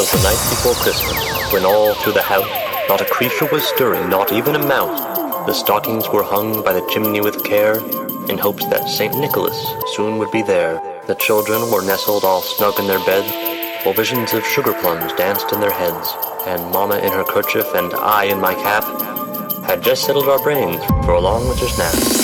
was the night before Christmas, when all through the house not a creature was stirring, not even a mouse. The stockings were hung by the chimney with care, in hopes that St. Nicholas soon would be there. The children were nestled all snug in their beds, while visions of sugar plums danced in their heads, and Mama in her kerchief and I in my cap had just settled our brains for a long winter's nap.